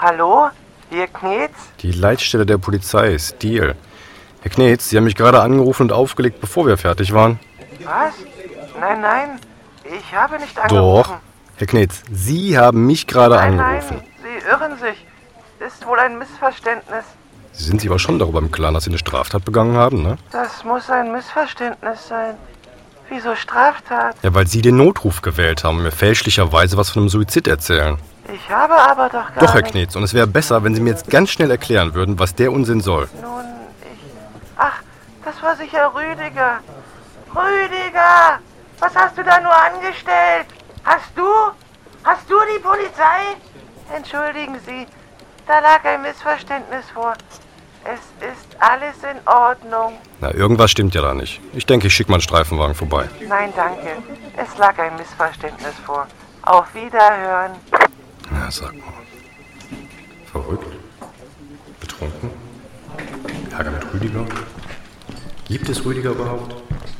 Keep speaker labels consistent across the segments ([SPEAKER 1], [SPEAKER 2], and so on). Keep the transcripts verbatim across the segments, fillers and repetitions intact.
[SPEAKER 1] Hallo? Hier Knetz?
[SPEAKER 2] Die Leitstelle der Polizei, Stiel. Herr Knetz, Sie haben mich gerade angerufen und aufgelegt, bevor wir fertig waren.
[SPEAKER 1] Was? Nein, nein, ich habe nicht angerufen.
[SPEAKER 2] Doch. Herr Knetz, Sie haben mich gerade
[SPEAKER 1] nein,
[SPEAKER 2] angerufen.
[SPEAKER 1] Nein, Sie irren sich. Ist wohl ein Missverständnis.
[SPEAKER 2] Sie sind sich aber schon darüber im Klaren, dass Sie eine Straftat begangen haben, ne?
[SPEAKER 1] Das muss ein Missverständnis sein. Wieso Straftat?
[SPEAKER 2] Ja, weil Sie den Notruf gewählt haben und mir fälschlicherweise was von einem Suizid erzählen.
[SPEAKER 1] Ich habe aber doch gar
[SPEAKER 2] Doch, Herr
[SPEAKER 1] nicht...
[SPEAKER 2] Knetz, und es wäre besser, wenn Sie mir jetzt ganz schnell erklären würden, was der Unsinn soll.
[SPEAKER 1] Nun, ich... Ach, das war sicher Rüdiger. Rüdiger! Was hast du da nur angestellt? Hast du? Hast du die Polizei? Entschuldigen Sie, da lag ein Missverständnis vor. Es ist alles in Ordnung.
[SPEAKER 2] Na, irgendwas stimmt ja da nicht. Ich denke, ich schicke mal einen Streifenwagen vorbei.
[SPEAKER 1] Nein, danke. Es lag ein Missverständnis vor. Auf Wiederhören.
[SPEAKER 2] Na, sag mal. Verrückt? Betrunken? Ärger mit Rüdiger? Gibt es Rüdiger überhaupt?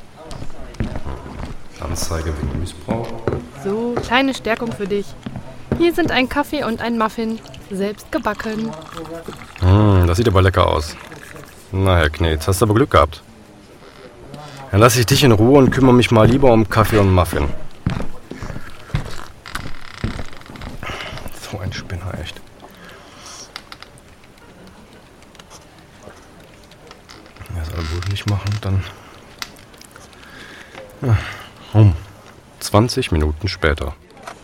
[SPEAKER 2] Hm. Anzeige wegen Missbrauch?
[SPEAKER 3] So, kleine Stärkung für dich. Hier sind ein Kaffee und ein Muffin. Selbst gebacken.
[SPEAKER 2] Hm, das sieht aber lecker aus. Na, Herr Knetz, hast du aber Glück gehabt. Dann lasse ich dich in Ruhe und kümmere mich mal lieber um Kaffee und Muffin. So ein Spinner, echt. Ja, soll er wohl nicht machen, dann... Ja, um zwanzig Minuten später.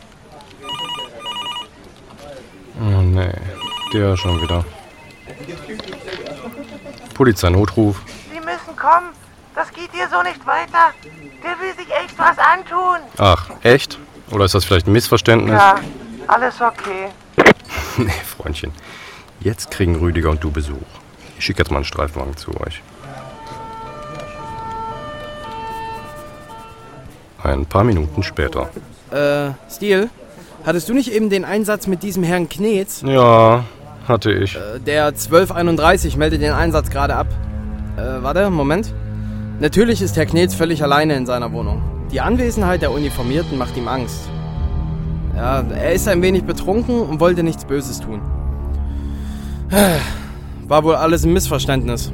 [SPEAKER 2] Oh nee, der schon wieder. Polizeinotruf.
[SPEAKER 1] Sie müssen kommen. Das geht hier so nicht weiter. Der will sich echt was antun.
[SPEAKER 2] Ach, echt? Oder ist das vielleicht ein Missverständnis?
[SPEAKER 1] Ja, alles okay.
[SPEAKER 2] Nee, Freundchen. Jetzt kriegen Rüdiger und du Besuch. Ich schicke jetzt mal einen Streifenwagen zu euch. Ein paar Minuten später.
[SPEAKER 4] Äh, Stiel? Hattest du nicht eben den Einsatz mit diesem Herrn Knetz?
[SPEAKER 2] Ja, hatte ich.
[SPEAKER 4] Äh, der zwölf einunddreißig meldet den Einsatz gerade ab. Äh, warte, Moment. Natürlich ist Herr Knetz völlig alleine in seiner Wohnung. Die Anwesenheit der Uniformierten macht ihm Angst. Ja, er ist ein wenig betrunken und wollte nichts Böses tun. War wohl alles ein Missverständnis.